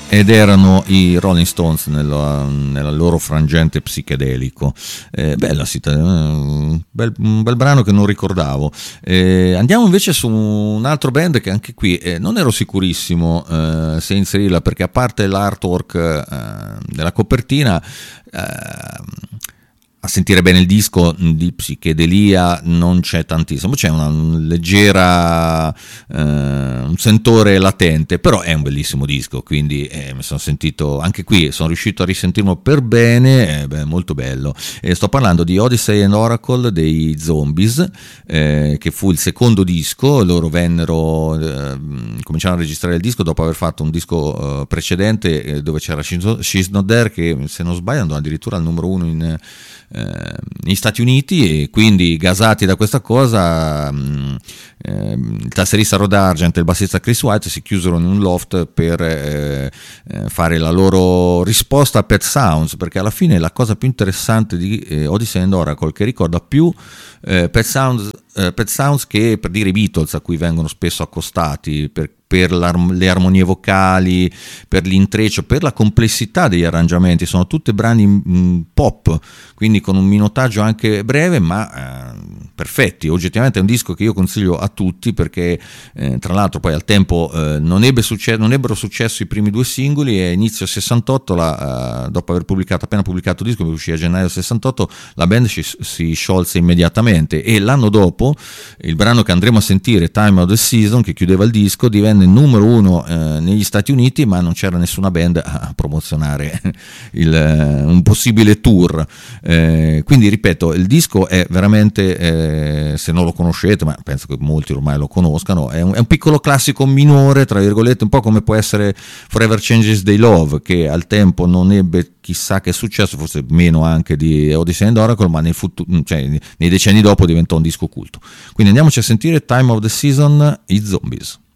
Ed erano i Rolling Stones nella loro frangente psichedelico. Bella un bel brano che non ricordavo. Andiamo invece su un altro band che anche qui non ero sicurissimo se inserirla, perché a parte l'artwork della copertina, a sentire bene il disco di psichedelia non c'è tantissimo, c'è una leggera un sentore latente, però è un bellissimo disco, quindi mi sono sentito, anche qui sono riuscito a risentirlo per bene, molto bello. Sto parlando di Odyssey and Oracle dei Zombies, che fu il secondo disco. Loro cominciarono a registrare il disco dopo aver fatto un disco precedente dove c'era She's Not There, che se non sbaglio andò addirittura al numero 1 negli Stati Uniti, e quindi gasati da questa cosa il tastierista Rod Argent e il bassista Chris White si chiusero in un loft per fare la loro risposta a Pet Sounds, perché alla fine la cosa più interessante di Odyssey and Oracle, che ricorda più Pet Sounds che, per dire, i Beatles, a cui vengono spesso accostati per le armonie vocali, per l'intreccio, per la complessità degli arrangiamenti. Sono tutti brani pop, quindi con un minutaggio anche breve, ma perfetti. Oggettivamente è un disco che io consiglio a tutti, perché tra l'altro poi al tempo non ebbero successo i primi due singoli, e inizio 68, dopo aver appena pubblicato il disco, che uscì a gennaio 68, la band si sciolse immediatamente, e l'anno dopo il brano che andremo a sentire, Time of the Season, che chiudeva il disco, divenne numero 1 negli Stati Uniti, ma non c'era nessuna band a promozionare un possibile tour. Quindi ripeto, il disco è veramente, se non lo conoscete, ma penso che molti ormai lo conoscano, è un piccolo classico minore, tra virgolette, un po' come può essere Forever Changes They Love, che al tempo non ebbe chissà che successo, forse meno anche di Odyssey and Oracle, ma nei decenni dopo diventò un disco culto. Quindi andiamoci a sentire Time of the Season, i Zombies.